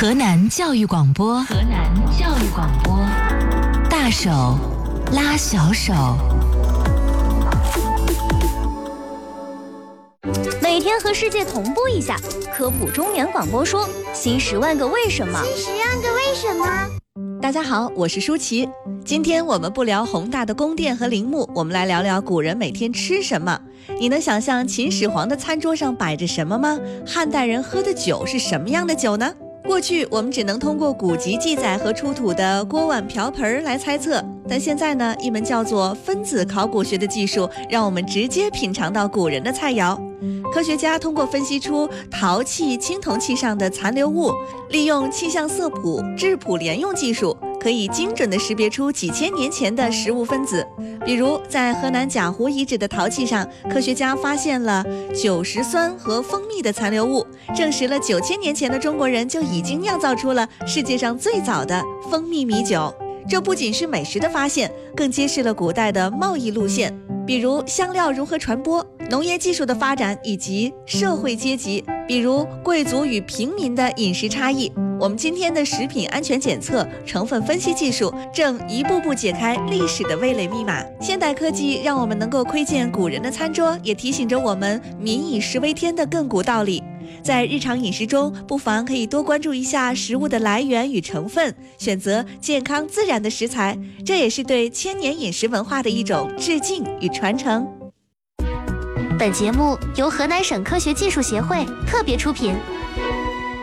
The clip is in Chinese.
河南教育广播，大手拉小手。 每天和世界同步一下，科普中原广播说新10万个为什么。 大家好，我是舒淇。今天我们不聊宏大的宫殿和陵墓，我们来聊聊古人每天吃什么。你能想象秦始皇的餐桌上摆着什么吗？汉代人喝的酒是什么样的酒呢？过去我们只能通过古籍记载和出土的锅碗瓢盆来猜测，但现在呢，一门叫做分子考古学的技术，让我们直接品尝到古人的菜肴。科学家通过分析出陶器、青铜器上的残留物，利用气象色谱、质谱联用技术，可以精准地识别出几千年前的食物分子。比如在河南贾湖遗址的陶器上，科学家发现了酒石酸和蜂蜜的残留物，证实了9000年前的中国人就已经酿造出了世界上最早的蜂蜜米酒。这不仅是美食的发现，更揭示了古代的贸易路线，比如香料如何传播、农业技术的发展以及社会阶级，比如贵族与平民的饮食差异。我们今天的食品安全检测、成分分析技术正一步步解开历史的味蕾密码。现代科技让我们能够窥见古人的餐桌，也提醒着我们民以食为天的亘古道理。在日常饮食中，不妨可以多关注一下食物的来源与成分，选择健康自然的食材，这也是对千年饮食文化的一种致敬与传承。 本节目由河南省科学技术协会特别出品。